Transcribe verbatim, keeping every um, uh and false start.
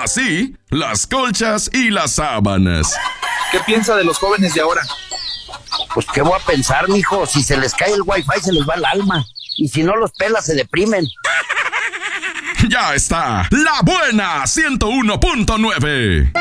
Así, las colchas y las sábanas. ¿Qué piensa de los jóvenes de ahora? Pues, ¿qué voy a pensar, mijo? Si se les cae el wifi, se les va el alma. Y si no los pelas, se deprimen. Ya está, La Buena ciento uno punto nueve.